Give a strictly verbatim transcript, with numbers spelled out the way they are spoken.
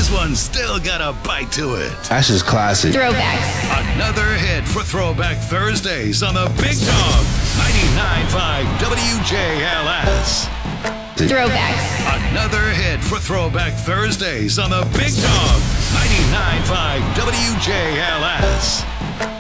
this one's still got a bite to it. That's just classic. Throwbacks. Another hit for Throwback Thursdays on the Big Dog ninety-nine point five W J L S. Throwbacks. Another hit for Throwback Thursdays on the Big Dog ninety-nine point five W J L S.